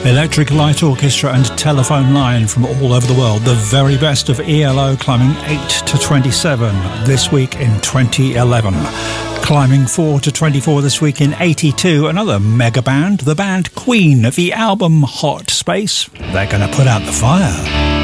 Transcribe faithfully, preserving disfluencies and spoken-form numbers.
Electric Light Orchestra and Telephone Line from all over the world. The very best of E L O climbing eight to twenty-seven this week in twenty eleven. Climbing four to twenty-four this week in eighty-two, another mega band, the band Queen, the album Hot Space. They're going to put out the fire.